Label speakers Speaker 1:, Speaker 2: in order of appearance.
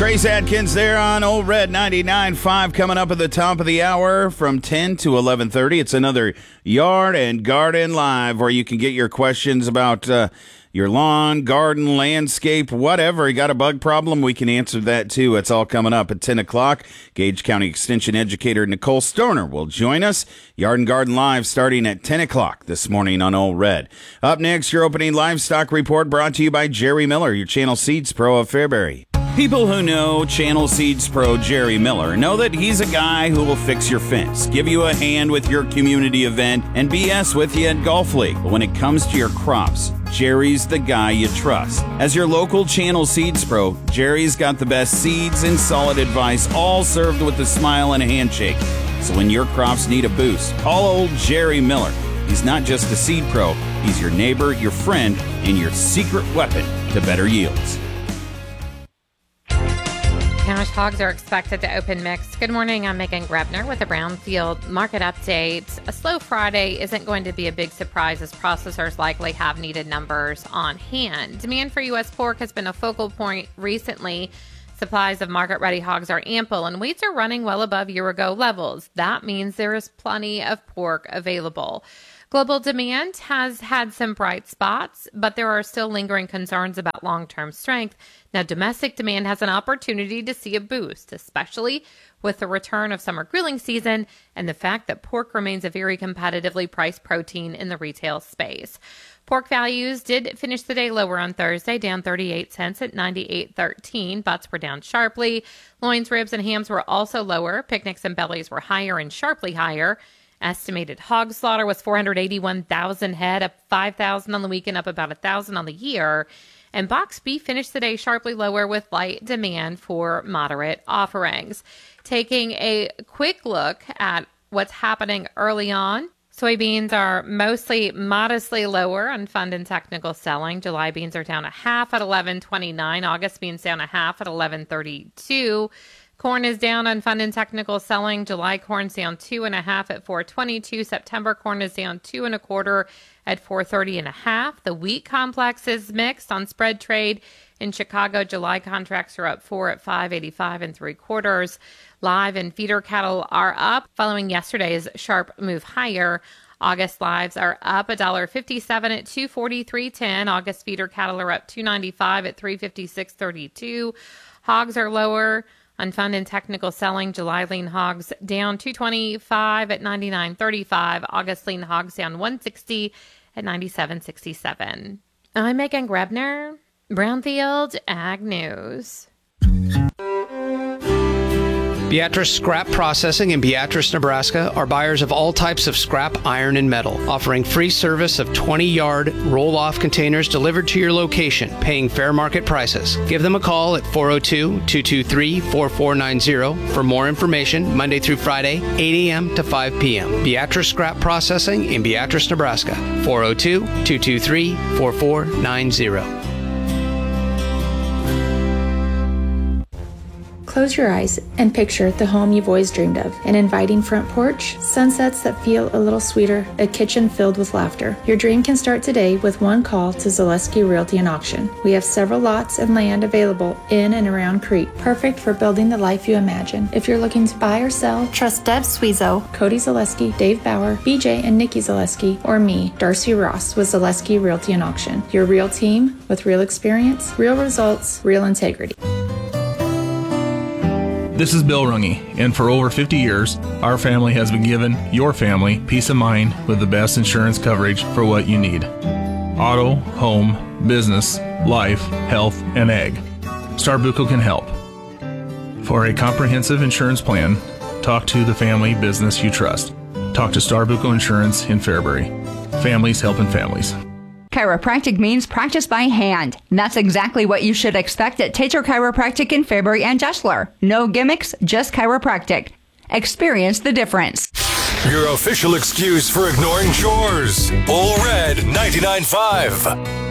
Speaker 1: Trace Adkins there on Old Red 99.5 coming up at the top of the hour from 10 to 11:30. It's another Yard and Garden Live where you can get your questions about your lawn, garden, landscape, whatever. You got a bug problem? We can answer that too. It's all coming up at 10 o'clock. Gage County Extension Educator Nicole Stoner will join us. Yard and Garden Live starting at 10 o'clock this morning on Old Red. Up next, your opening livestock report brought to you by Jerry Miller, your Channel Seeds Pro of Fairbury. People who know Channel Seeds Pro Jerry Miller know that he's a guy who will fix your fence, give you a hand with your community event, and BS with you at Golf League. But when it comes to your crops, Jerry's the guy you trust. As your local Channel Seeds Pro, Jerry's got the best seeds and solid advice, all served with a smile and a handshake. So when your crops need a boost, call old Jerry Miller. He's not just a seed pro, he's your neighbor, your friend, and your secret weapon to better yields.
Speaker 2: Cash hogs are expected to open mixed. Good morning, I'm Megan Grebner with a Brownfield market update. A slow Friday isn't going to be a big surprise as processors likely have needed numbers on hand. Demand for U.S. pork has been a focal point recently. Supplies of market-ready hogs are ample and weights are running well above year-ago levels. That means there is plenty of pork available. Global demand has had some bright spots, but there are still lingering concerns about long-term strength. Now, domestic demand has an opportunity to see a boost, especially with the return of summer grilling season and the fact that pork remains a very competitively priced protein in the retail space. Pork values did finish the day lower on Thursday, down 38 cents at $98.13. Butts were down sharply. Loins, ribs, and hams were also lower. Picnics and bellies were higher and sharply higher. Estimated hog slaughter was 481,000 head, up 5,000 on the weekend, up about 1,000 on the year. And boxed beef finished the day sharply lower with light demand for moderate offerings. Taking a quick look at what's happening early on. Soybeans are mostly modestly lower on fund and technical selling. July beans are down a half at 11.29. August beans down a half at 11.32. Corn is down on fund and technical selling. July corn's down 2.5 at 4.22. September corn is down 2.25 at 4.30.5. The wheat complex is mixed on spread trade. In Chicago, July contracts are up 4 at 5.85 3/4. Live and feeder cattle are up following yesterday's sharp move higher. August lives are up $1.57 at 243.10. August feeder cattle are up $2.95 at 356.32. Hogs are lower on fund and technical selling. July lean hogs down $2.25 at 99.35. August lean hogs down $1.60 at 97.67. I'm Megan Grebner, Brownfield Ag News.
Speaker 3: Beatrice Scrap Processing in Beatrice, Nebraska are buyers of all types of scrap iron and metal, offering free service of 20-yard roll-off containers delivered to your location, paying fair market prices. Give them a call at 402-223-4490 for more information, Monday through Friday, 8 a.m. to 5 p.m. Beatrice Scrap Processing in Beatrice, Nebraska, 402-223-4490.
Speaker 4: Close your eyes and picture the home you've always dreamed of. An inviting front porch, sunsets that feel a little sweeter, a kitchen filled with laughter. Your dream can start today with one call to Zaleski Realty and Auction. We have several lots and land available in and around Crete, perfect for building the life you imagine. If you're looking to buy or sell, trust Deb Sweezo, Cody Zaleski, Dave Bauer, BJ and Nikki Zaleski, or me, Darcy Ross, with Zaleski Realty and Auction. Your real team with real experience, real results, real integrity.
Speaker 5: This is Bill Runge, and for over 50 years, our family has been giving your family peace of mind with the best insurance coverage for what you need. Auto, home, business, life, health, and ag. Starbuco can help. For a comprehensive insurance plan, talk to the family business you trust. Talk to Starbuco Insurance in Fairbury. Families helping families.
Speaker 6: Chiropractic means practice by hand. That's exactly what you should expect at Tater Chiropractic in Fairbury and Jesler. No gimmicks, just chiropractic. Experience the difference.
Speaker 7: Your official excuse for ignoring chores. All Red 99.5.